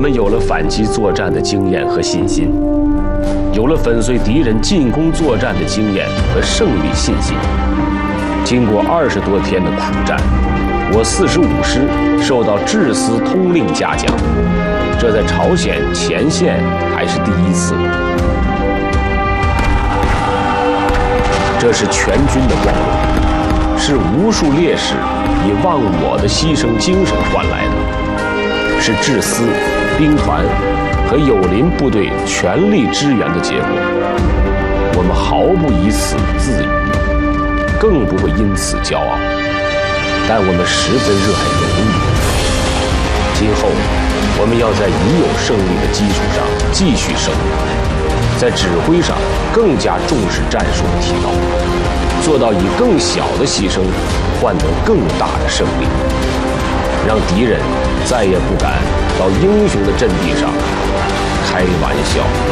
们有了反击作战的经验和信心，有了粉碎敌人进攻作战的经验和胜利信心。经过20多天的苦战，我45师受到制司通令嘉奖，这在朝鲜前线还是第一次。这是全军的光荣，是无数烈士以忘我的牺牲精神换来的，是制司、兵团和友邻部队全力支援的结果。我们毫不以此自娱，更不会因此骄傲，但我们十分热爱荣誉。今后，我们要在已有胜利的基础上继续胜利，在指挥上更加重视战术的提高，做到以更小的牺牲换得更大的胜利，让敌人再也不敢到英雄的阵地上开玩笑。